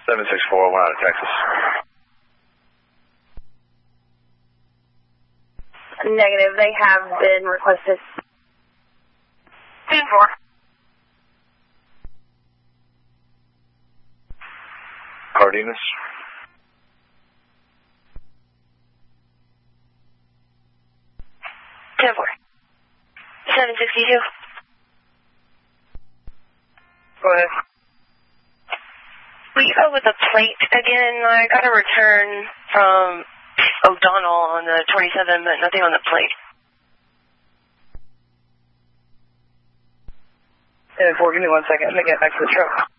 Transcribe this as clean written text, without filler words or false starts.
764, one out of Texas. Negative, they have been requested. 10-4. Cardenas. Ten four. 762. Go ahead. Will you go with the plate again? I got a return from O'Donnell on the 27, but nothing on the plate. 10-4, give me 1 second. Let me get back to the truck.